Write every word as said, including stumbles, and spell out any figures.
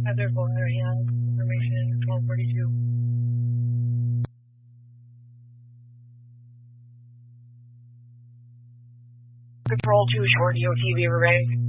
Heather Valerian, information twelve forty-two. Control two Short E O T V Rank.